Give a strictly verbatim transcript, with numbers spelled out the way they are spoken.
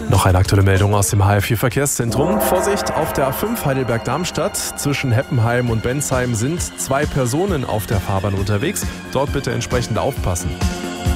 Noch eine aktuelle Meldung aus dem H R vier Verkehrszentrum. Vorsicht, auf der A fünf Heidelberg-Darmstadt zwischen Heppenheim und Bensheim sind zwei Personen auf der Fahrbahn unterwegs. Dort bitte entsprechend aufpassen.